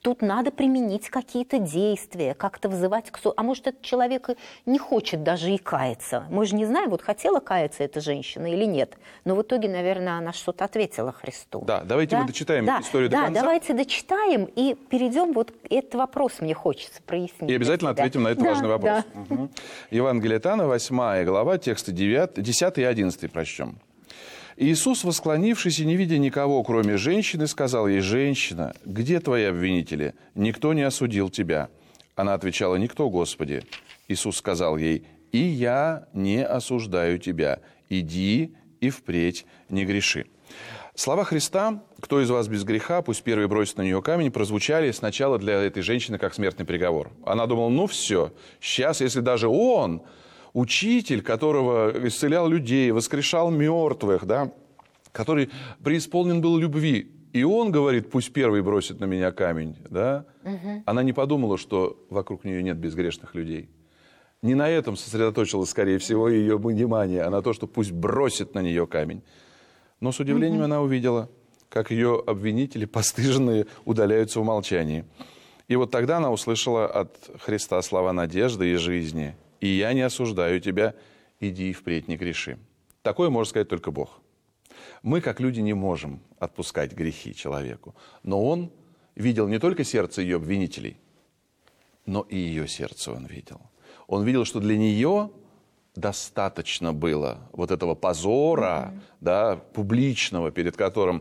тут надо применить какие-то действия, как-то взывать к суду. А может, этот человек и не хочет даже и каяться. Мы же не знаем, вот хотела каяться эта женщина или нет. Но в итоге, наверное, она что-то ответила Христу. Да, давайте мы дочитаем историю до конца. Да, давайте дочитаем и перейдем. Вот этот вопрос мне хочется прояснить. И обязательно ответим на этот важный вопрос. Да. Угу. Евангелие от Иоанна, 8 глава, тексты 10 и 11 прочтем. Иисус, восклонившись и не видя никого, кроме женщины, сказал ей: «Женщина, где твои обвинители? Никто не осудил тебя». Она отвечала: «Никто, Господи». Иисус сказал ей: «И я не осуждаю тебя. Иди и впредь не греши». Слова Христа «Кто из вас без греха, пусть первый бросит на нее камень» прозвучали сначала для этой женщины как смертный приговор. Она думала: ну все, сейчас, если даже он, учитель, которого исцелял людей, воскрешал мертвых, да, который преисполнен был любви, и он говорит: пусть первый бросит на меня камень, да, она не подумала, что вокруг нее нет безгрешных людей. Не на этом сосредоточилось, скорее всего, ее внимание, а на то, что пусть бросит на нее камень. Но с удивлением она увидела, как ее обвинители, постыженные, удаляются в молчании. И вот тогда она услышала от Христа слова надежды и жизни: «И я не осуждаю тебя, иди и впредь не греши». Такое может сказать только Бог. Мы, как люди, не можем отпускать грехи человеку. Но Он видел не только сердце ее обвинителей, но и ее сердце Он видел. Он видел, что для нее достаточно было вот этого позора, да, публичного, перед которым,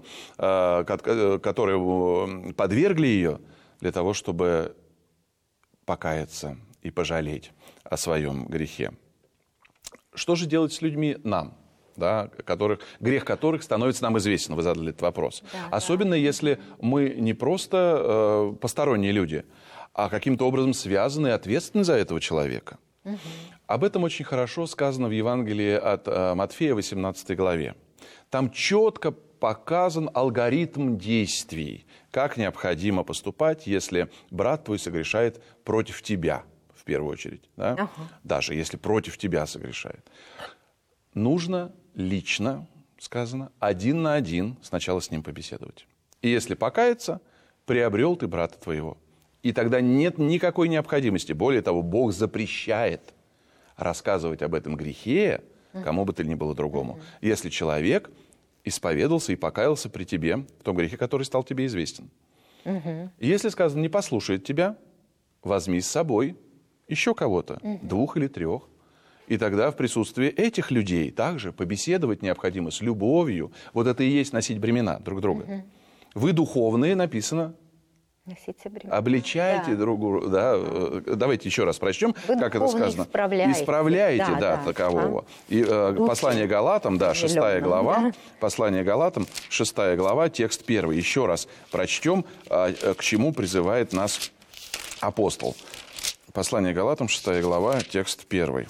который подвергли ее, для того, чтобы покаяться и пожалеть о своем грехе. Что же делать с людьми нам, да, грех которых становится нам известен? Вы задали этот вопрос. Да, особенно если мы не просто посторонние люди, а каким-то образом связаны и ответственны за этого человека. Об этом очень хорошо сказано в Евангелии от Матфея, 18 главе. Там четко показан алгоритм действий, как необходимо поступать, если брат твой согрешает против тебя, в первую очередь. Да? Даже если против тебя согрешает. Нужно лично, сказано, 1 на 1 сначала с ним побеседовать. И если покаяться, приобрел ты брата твоего. И тогда нет никакой необходимости. Более того, Бог запрещает рассказывать об этом грехе кому бы то ни было другому, если человек исповедался и покаялся при тебе в том грехе, который стал тебе известен. Если, сказано, не послушает тебя, возьми с собой еще кого-то, 2 или 3. И тогда в присутствии этих людей также побеседовать необходимо с любовью. Вот это и есть носить бремена друг друга. Вы духовные, написано, обличайте друг друга. Да, давайте еще раз прочтем, как это сказано. Исправляете, такового. И послание Галатам, 6 глава, послание Галатам, 6 глава, текст 1. Еще раз прочтем, к чему призывает нас апостол. Послание Галатам, 6 глава, текст 1.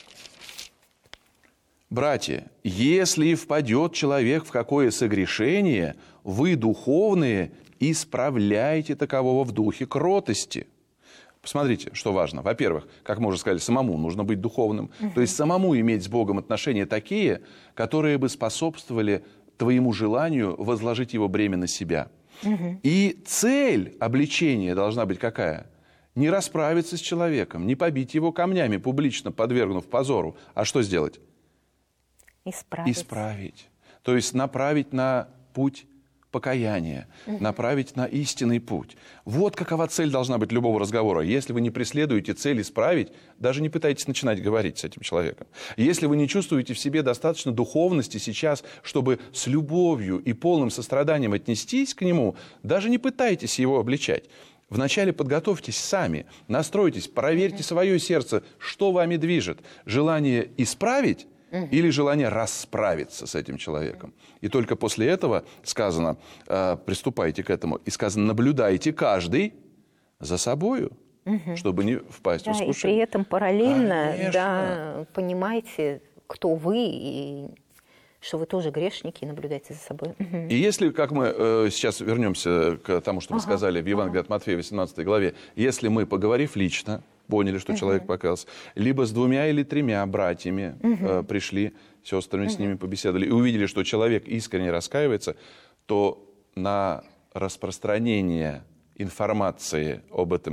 «Братья, если и впадет человек в какое согрешение, вы, духовные, исправляйте такового в духе кротости». Посмотрите, что важно. Во-первых, как мы уже сказали, самому нужно быть духовным. То есть самому иметь с Богом отношения такие, которые бы способствовали твоему желанию возложить его бремя на себя. И цель обличения должна быть какая? Не расправиться с человеком, не побить его камнями, публично подвергнув позору. А что сделать? Исправить. То есть направить на путь покаяния, направить на истинный путь. Вот какова цель должна быть любого разговора. Если вы не преследуете цель исправить, даже не пытайтесь начинать говорить с этим человеком. Если вы не чувствуете в себе достаточно духовности сейчас, чтобы с любовью и полным состраданием отнестись к нему, даже не пытайтесь его обличать. Вначале подготовьтесь сами, настройтесь, проверьте свое сердце, что вами движет. Желание исправить или желание расправиться с этим человеком. И только после этого сказано, приступайте к этому, и сказано, наблюдайте каждый за собою, чтобы не впасть в искушение. И при этом параллельно понимаете, кто вы, и что вы тоже грешники, и наблюдайте за собой. И если, как мы сейчас вернемся к тому, что мы сказали в Евангелии от Матфея, 18 главе, если мы, поговорив лично, поняли, что человек покаялся, либо с 2 или 3 братьями пришли, сестрами с ними побеседовали, и увидели, что человек искренне раскаивается, то на распространение информации об этом